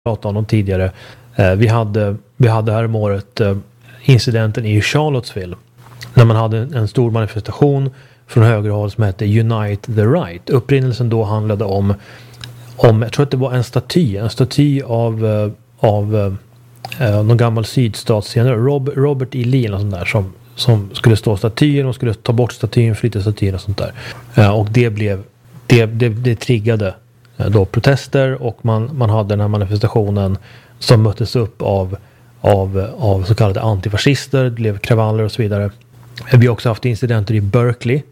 pratat om dem tidigare. Vi hade här om året incidenten i Charlottesville. När man hade en stor manifestation från högerhåll som hette Unite the Right. Upprinnelsen då handlade om jag tror att det var en staty av någon gammal sydstatssenare, Robert E. Lee och sånt där, som skulle stå statyn och skulle ta bort statyn, flytta statyn och sånt där. Och det triggade då protester, och man hade den här manifestationen som möttes upp av så kallade antifascister. Det blev kravaller och så vidare. Vi har också haft incidenter i Berkeley.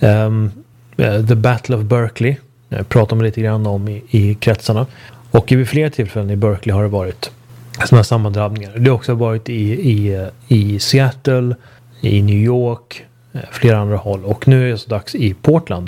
The Battle of Berkeley pratar man lite grann om i kretsarna. Och vid flera tillfällen i Berkeley har det varit sådana här sammandrabbningar. Det har också varit i Seattle, i New York, flera andra håll. Och nu är det så dags i Portland.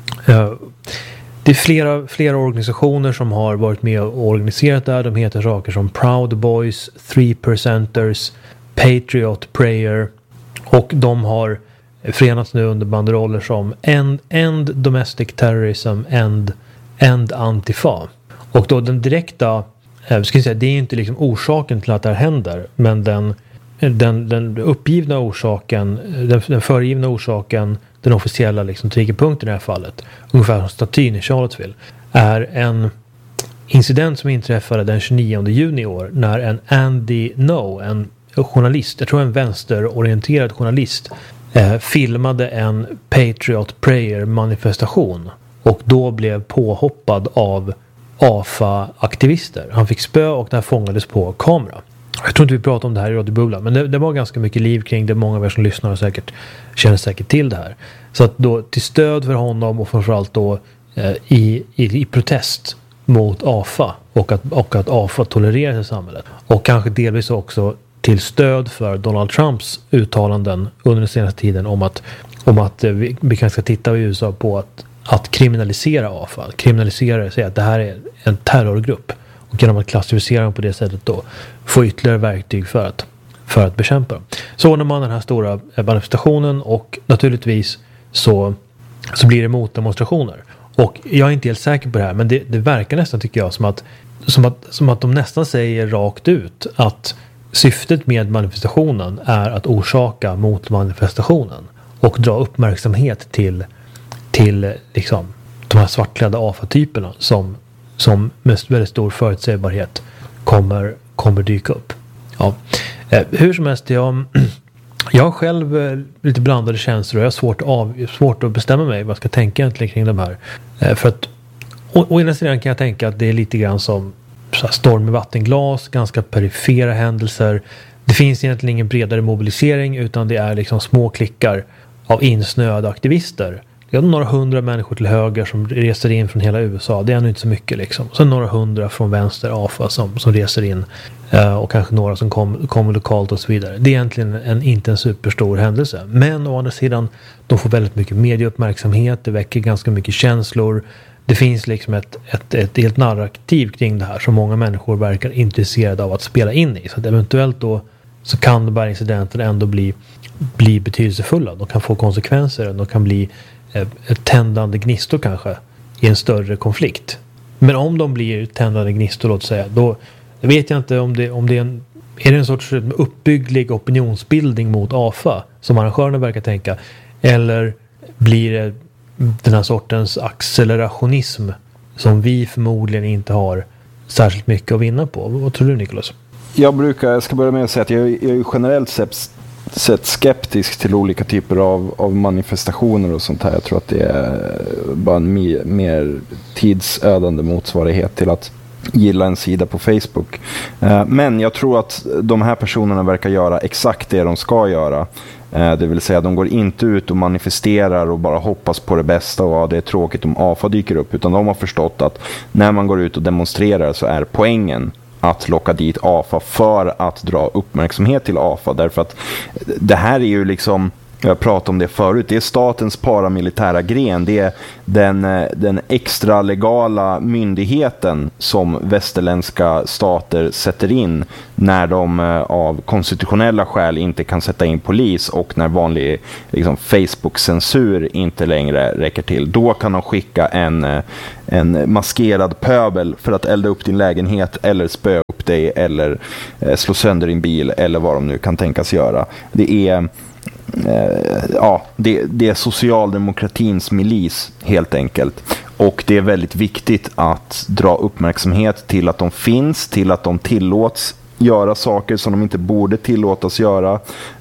Det är flera organisationer som har varit med och organiserat där. De heter saker som Proud Boys, 3%ers, Patriot Prayer. Och de har förenats nu under banderoller som End Domestic Terrorism, End Antifa. Och då den direkta, ska jag säga, det är inte liksom orsaken till att det här händer, men den uppgivna orsaken, den föregivna orsaken, den officiella liksom triggerpunkten i det här fallet, ungefär som statyn i Charlottesville, är en incident som inträffade den 29 juni i år när en Andy No, en journalist, jag tror en vänsterorienterad journalist, filmade en Patriot Prayer manifestation och då blev påhoppad av AFA-aktivister. Han fick spö och det här fångades på kamera. Jag tror inte vi pratar om det här i Radio Bubbla, men det var ganska mycket liv kring det. Många av er som lyssnar och känner säkert till det här. Så att då till stöd för honom och framförallt då i protest mot AFA och att AFA tolereras i samhället. Och kanske delvis också till stöd för Donald Trumps uttalanden under den senaste tiden om att vi kanske ska titta i USA på att kriminalisera AFA. Kriminalisera, säga att det här är en terrorgrupp. Och genom att klassificera dem på det sättet då få ytterligare verktyg för att bekämpa dem. Så ordnar man den här stora manifestationen, och naturligtvis så blir det motdemonstrationer. Och jag är inte helt säker på det här, men det verkar nästan, tycker jag, som att de nästan säger rakt ut att syftet med manifestationen är att orsaka motmanifestationen och dra uppmärksamhet till liksom de här svartklädda AFA-typerna som med väldigt stor förutsägbarhet kommer dyka upp. Ja. Hur som helst, jag har själv lite blandade känslor, och jag har svårt att bestämma mig vad jag ska tänka egentligen kring de här. För att å ena sidan kan jag tänka att det är lite grann som storm i vattenglas, ganska perifera händelser. Det finns egentligen ingen bredare mobilisering, utan det är liksom små klickar av insnöade aktivister. Det är några hundra människor till höger som reser in från hela USA. Det är ännu inte så mycket liksom. Sen några hundra från vänster, AFA, som reser in. Och kanske några som kommer lokalt och så vidare. Det är egentligen inte en superstor händelse. Men å andra sidan, de får väldigt mycket medieuppmärksamhet. Det väcker ganska mycket känslor. Det finns liksom ett helt narrativ kring det här som många människor verkar intresserade av att spela in i. Så att eventuellt då så kan de här incidenterna ändå bli betydelsefulla. De kan få konsekvenser. De kan bli ett tändande gnistor kanske i en större konflikt. Men om de blir tändande gnistor, låt säga, då vet jag inte om det är det en sorts uppbygglig opinionsbildning mot AFA som arrangörerna verkar tänka, eller blir det den här sortens accelerationism som vi förmodligen inte har särskilt mycket att vinna på. Vad tror du, Nicholas? Jag ska börja med att säga att jag är generellt sett skeptisk till olika typer av manifestationer och sånt här. Jag tror att det är bara en mer tidsödande motsvarighet till att gilla en sida på Facebook. Men jag tror att de här personerna verkar göra exakt det de ska göra. Det vill säga, de går inte ut och manifesterar och bara hoppas på det bästa och det är tråkigt om AFA dyker upp, utan de har förstått att när man går ut och demonstrerar så är poängen att locka dit AFA för att dra uppmärksamhet till AFA, därför att det här är ju liksom Jag pratade om det förut. Det är statens paramilitära gren. Det är den extra legala myndigheten som västerländska stater sätter in när de av konstitutionella skäl inte kan sätta in polis och när vanlig liksom, Facebook-censur inte längre räcker till. Då kan de skicka en maskerad pöbel för att elda upp din lägenhet eller spöa upp dig eller slå sönder din bil eller vad de nu kan tänkas göra. Det är det är socialdemokratins milis helt enkelt. Och det är väldigt viktigt att dra uppmärksamhet till att de finns, till att de tillåts göra saker som de inte borde tillåtas göra.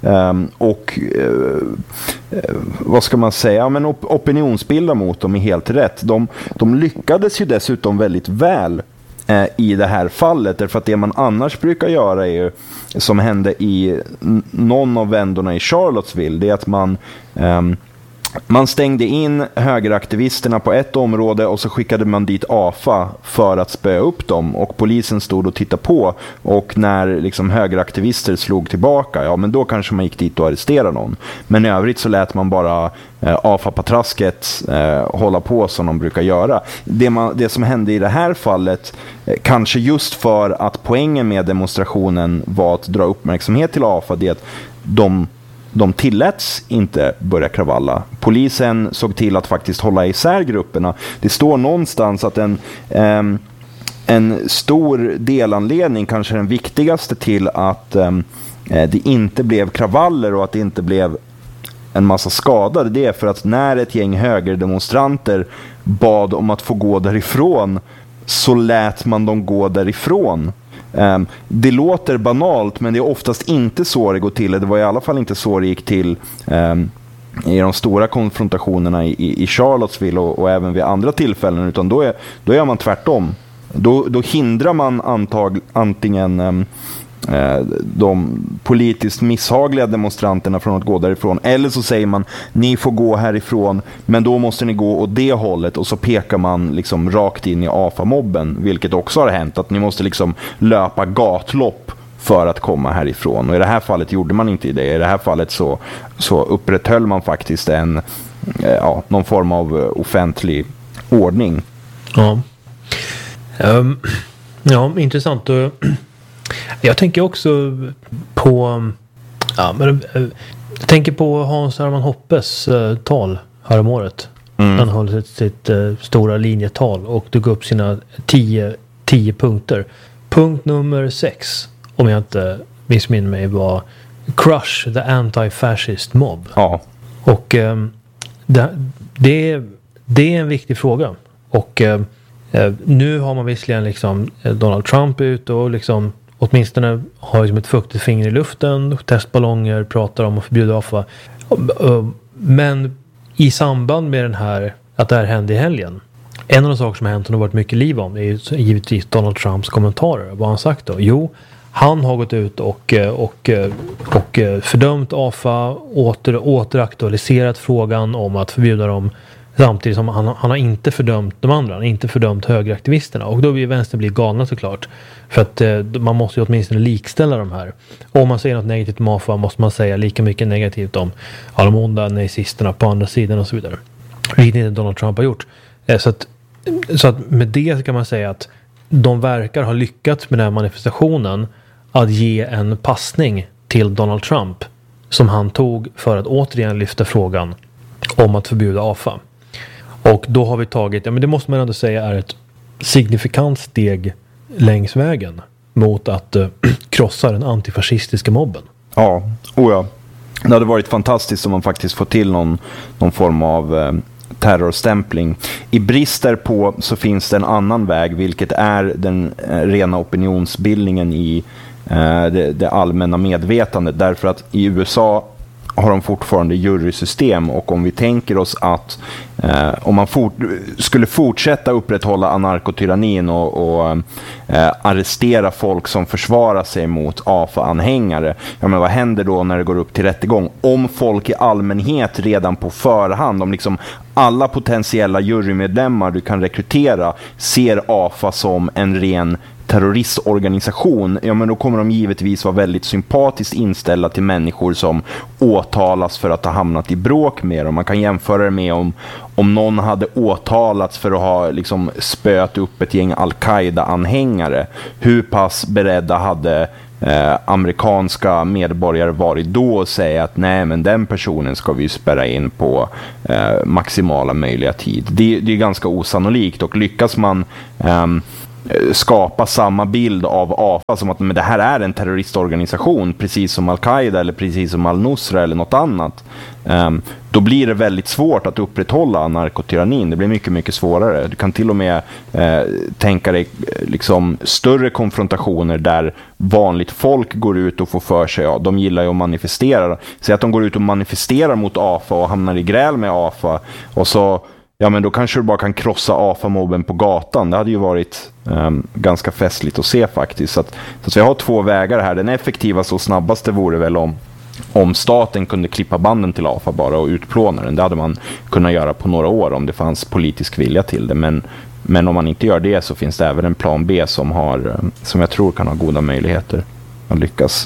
Vad ska man säga? Men opinionsbilda mot dem är helt rätt. De lyckades ju dessutom väldigt väl i det här fallet, därför att det man annars brukar göra är ju, som hände i någon av vändorna i Charlottesville, det är att man stängde in högeraktivisterna på ett område och så skickade man dit AFA för att spöa upp dem, och polisen stod och tittade på, och när liksom högeraktivister slog tillbaka, ja men då kanske man gick dit och arresterade någon. Men i övrigt så lät man bara AFA-patrasket hålla på som de brukar göra. Det som hände i det här fallet, kanske just för att poängen med demonstrationen var att dra uppmärksamhet till AFA, det är att de tilläts inte börja kravalla. Polisen såg till att faktiskt hålla isär grupperna. Det står någonstans att en stor delanledning, kanske den viktigaste, till att det inte blev kravaller och att det inte blev en massa skadade, det är för att när ett gäng högerdemonstranter bad om att få gå därifrån, så lät man dem gå därifrån. Det låter banalt, men det är oftast inte så det går till. Det var i alla fall inte så det gick till i de stora konfrontationerna i Charlottesville och även vid andra tillfällen, utan då gör man tvärtom. Då hindrar man antingen de politiskt misshagliga demonstranterna från att gå därifrån, eller så säger man ni får gå härifrån, men då måste ni gå åt det hållet, och så pekar man liksom rakt in i AFA-mobben, vilket också har hänt, att ni måste liksom löpa gatlopp för att komma härifrån. Och i det här fallet gjorde man inte det. I det här fallet så upprätthöll man faktiskt någon form av offentlig ordning. Ja, intressant. Jag tänker också på jag tänker på Hans Hermann Hoppes tal här om året. Han höll sitt stora linjetal och tog upp sina 10 punkter. Punkt nummer 6, om jag inte missminner mig, var crush the anti-fascist mob. Ja. Och det är en viktig fråga. Och nu har man visserligen liksom Donald Trump ut och liksom åtminstone har liksom ett fuktigt finger i luften, testballonger, pratar om att förbjuda AFA. Men i samband med att det här hände i helgen, en av de saker som har hänt och har varit mycket liv om är ju givetvis Donald Trumps kommentarer. Vad har han sagt då? Jo, han har gått ut och fördömt AFA, återaktualiserat frågan om att förbjuda dem, samtidigt som han har inte fördömt de andra, han har inte fördömt högeraktivisterna. Och då blir vänstern galna såklart. För att man måste ju åtminstone likställa de här. Om man säger något negativt om AFA måste man säga lika mycket negativt om de onda nazisterna på andra sidan och så vidare. Vilket inte Donald Trump har gjort. Så att med det kan man säga att de verkar ha lyckats med den här manifestationen att ge en passning till Donald Trump som han tog för att återigen lyfta frågan om att förbjuda AFA. Och då har vi tagit, men det måste man ändå säga är ett signifikant steg längs vägen mot att krossa den antifascistiska mobben. Ja, det hade varit fantastiskt om man faktiskt får till någon form av terrorstämpling. I brister på så finns det en annan väg, vilket är den rena opinionsbildningen i det allmänna medvetandet. Därför att i USA har de fortfarande jurysystem, och om vi tänker oss att om man skulle fortsätta upprätthålla anarkotyrannin och arrestera folk som försvarar sig mot AFA-anhängare, men vad händer då när det går upp till rättegång? Om folk i allmänhet redan på förhand, om liksom alla potentiella jurymedlemmar du kan rekrytera ser AFA som en ren terroristorganisation, ja men då kommer de givetvis vara väldigt sympatiskt inställda till människor som åtalas för att ha hamnat i bråk med dem. Man kan jämföra det med om någon hade åtalats för att ha liksom spöat upp ett gäng Al-Qaida-anhängare. Hur pass beredda hade amerikanska medborgare varit då och säga att nej, men den personen ska vi spärra in på maximala möjliga tid. Det är ganska osannolikt, och lyckas man skapa samma bild av AFA som att men det här är en terroristorganisation precis som Al-Qaida eller precis som Al-Nusra eller något annat, då blir det väldigt svårt att upprätthålla narkotyrannin. Det blir mycket, mycket svårare. Du kan till och med tänka dig liksom större konfrontationer där vanligt folk går ut och får för sig, ja, de gillar ju att manifestera. Säg att de går ut och manifesterar mot AFA och hamnar i gräl med AFA, och så ja, men då kanske du bara kan krossa AFA-mobben på gatan. Det hade ju varit ganska festligt att se faktiskt. Så att vi har två vägar här. Den effektivaste och snabbaste vore väl om staten kunde klippa banden till AFA bara och utplåna den. Det hade man kunnat göra på några år om det fanns politisk vilja till det. Men om man inte gör det så finns det även en plan B som jag tror kan ha goda möjligheter att lyckas.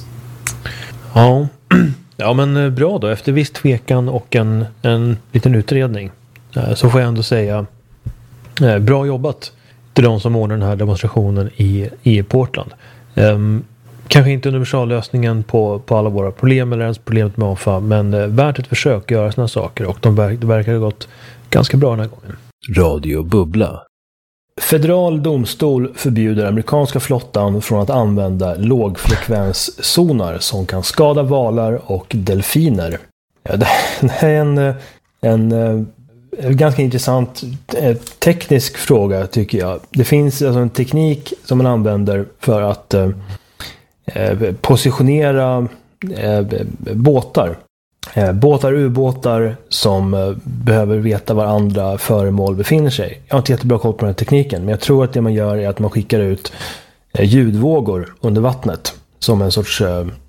Ja, men bra då. Efter viss tvekan och en liten utredning så får jag ändå säga bra jobbat till de som ordnar den här demonstrationen i Portland. Kanske inte universallösningen på alla våra problem eller ens problemet med AFA, men värt ett försök att göra såna saker, och det verkar ha gått ganska bra den här gången. Radio Bubbla. Federal domstol förbjuder amerikanska flottan från att använda lågfrekvenssonar som kan skada valar och delfiner. Ja, det här är en ganska intressant teknisk fråga, tycker jag. Det finns alltså en teknik som man använder för att positionera båtar. Ubåtar som behöver veta var andra föremål befinner sig. Jag har inte jättebra koll på den här tekniken, men jag tror att det man gör är att man skickar ut ljudvågor under vattnet som en sorts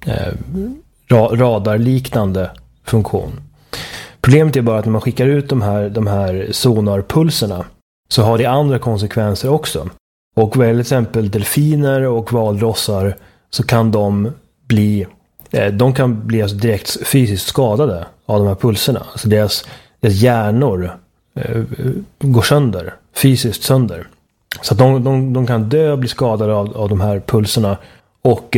radarliknande funktion. Problemet är bara att när man skickar ut de här sonarpulserna så har det andra konsekvenser också. Och vad gäller till exempel delfiner och valrossar så kan de kan bli alltså direkt fysiskt skadade av de här pulserna. Alltså deras hjärnor går sönder, fysiskt sönder. Så att de kan dö och bli skadade av de här pulserna. Och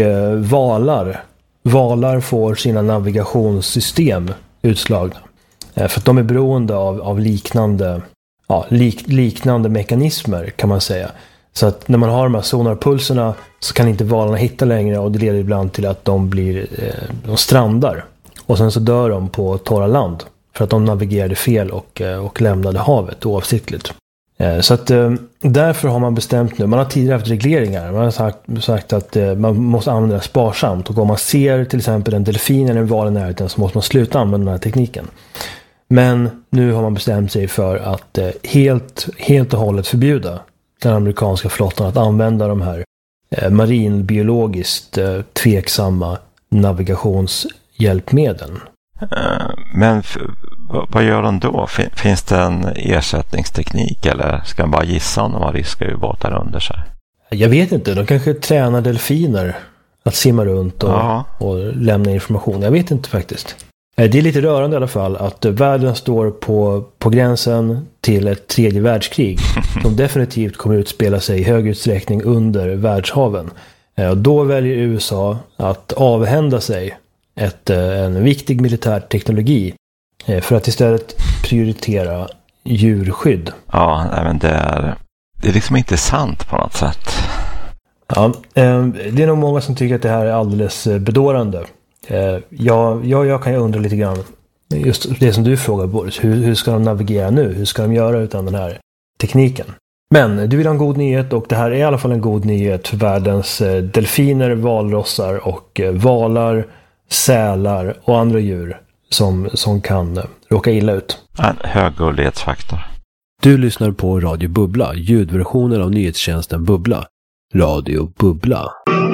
valar får sina navigationssystem utslagna. För att de är beroende av liknande mekanismer, kan man säga. Så att när man har de här sonarpulserna så kan inte valarna hitta längre, och det leder ibland till att de strandar. Och sen så dör de på torra land för att de navigerade fel och lämnade havet oavsiktligt. Så att därför har man bestämt nu, man har tidigare haft regleringar, man har sagt att man måste använda det sparsamt, och om man ser till exempel en delfin eller en val i närheten så måste man sluta använda den här tekniken. Men nu har man bestämt sig för att helt och hållet förbjuda den amerikanska flottan att använda de här marinbiologiskt tveksamma navigationshjälpmedlen. Men vad gör de då? Finns det en ersättningsteknik, eller ska man bara gissa om de har ryska ubåtar under sig? Jag vet inte, de kanske tränar delfiner att simma runt och lämna information. Jag vet inte faktiskt. Det är lite rörande i alla fall att världen står på gränsen till ett tredje världskrig som definitivt kommer utspela sig i hög utsträckning under världshaven. Och då väljer USA att avhända sig en viktig militär teknologi för att istället prioritera djurskydd. Ja, men det är liksom inte sant på något sätt. Ja, det är nog många som tycker att det här är alldeles bedårande. Jag kan ju undra lite grann, just det som du frågar, Boris, hur ska de navigera nu? Hur ska de göra utan den här tekniken? Men du vill ha en god nyhet, och det här är i alla fall en god nyhet för världens delfiner, valrossar och valar, sälar och andra djur som kan råka illa ut. En hög gullighetsfaktor. Du lyssnar på Radio Bubbla, ljudversionen av nyhetstjänsten Bubbla. Radio Bubbla.